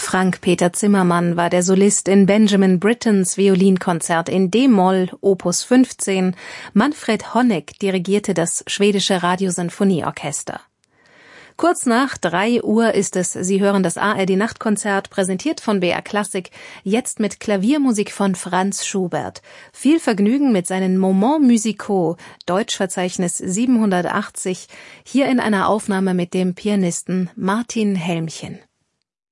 Frank-Peter Zimmermann war der Solist in Benjamin Brittens Violinkonzert in d-Moll, Opus 15. Manfred Honeck dirigierte das schwedische Radiosinfonieorchester. Kurz nach 3 Uhr ist es, Sie hören das ARD-Nachtkonzert, präsentiert von BR Klassik, jetzt mit Klaviermusik von Franz Schubert. Viel Vergnügen mit seinen Moments musicaux, Deutschverzeichnis 780, hier in einer Aufnahme mit dem Pianisten Martin Helmchen.